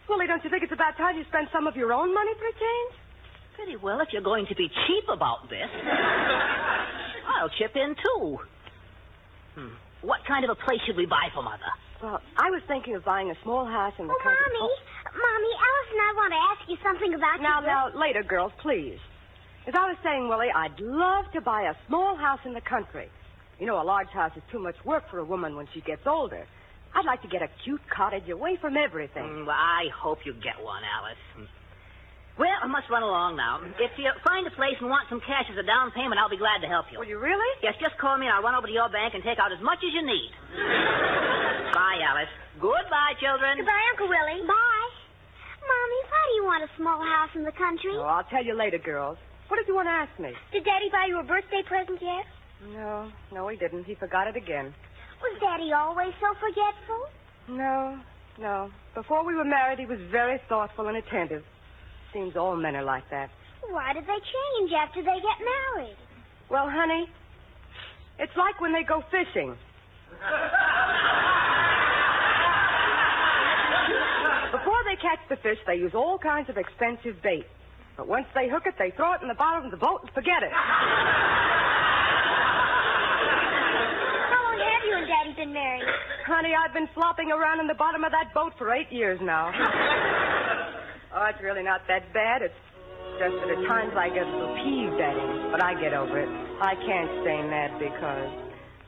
Willie, don't you think it's about time you spent some of your own money for a change? Pretty well, if you're going to be cheap about this. I'll chip in, too. What kind of a place should we buy for Mother? Well, I was thinking of buying a small house in the country. Mommy, Alice and I want to ask you something about Now, later, girls, please. As I was saying, Willie, I'd love to buy a small house in the country. You know, a large house is too much work for a woman when she gets older. I'd like to get a cute cottage away from everything. Well, I hope you get one, Alice. Well, I must run along now. If you find a place and want some cash as a down payment, I'll be glad to help you. Will you really? Yes, just call me and I'll run over to your bank and take out as much as you need. Bye, Alice. Goodbye, children. Goodbye, Uncle Willie. Bye. Mommy, why do you want a small house in the country? Oh, I'll tell you later, girls. What did you want to ask me? Did Daddy buy you a birthday present yet? No, he didn't. He forgot it again. Was Daddy always so forgetful? No. Before we were married, he was very thoughtful and attentive. Seems all men are like that. Why did they change after they get married? Well, honey, it's like when they go fishing. Before they catch the fish, they use all kinds of expensive bait. But once they hook it, they throw it in the bottom of the boat and forget it. How long have you and Daddy been married? Honey, I've been flopping around in the bottom of that boat for 8 years now. Oh, it's really not that bad. It's just that at times I get a little peeved at him. But I get over it. I can't stay mad because...